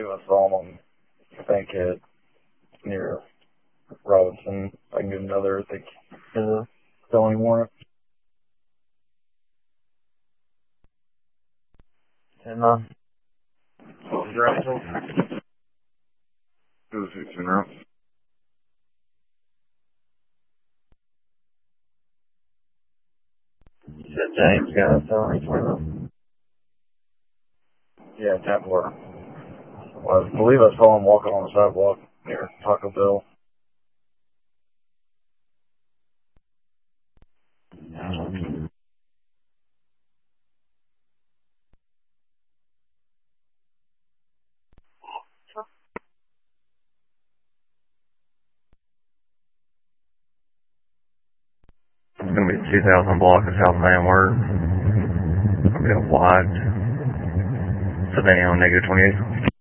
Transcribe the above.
I saw him on Bankhead near Robinson. I can get another, I think, is a felony warrant. And, is there anything? It was 16 rounds. You said James got a felony for him? Yeah, Templar. Well, I believe I saw him walking on the sidewalk near Taco Bell. It's gonna be 2,000 blocks is how the man works. It's gonna be a wide sedan on -28.